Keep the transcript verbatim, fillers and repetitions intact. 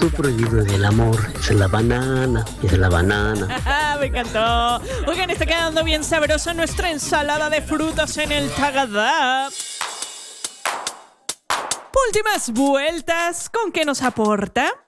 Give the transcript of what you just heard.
fruto prohibido del amor es la banana, es la banana. Me encantó. Oigan, está quedando bien sabrosa nuestra ensalada de frutas en el Tagadá. Últimas vueltas, ¿con qué nos aporta?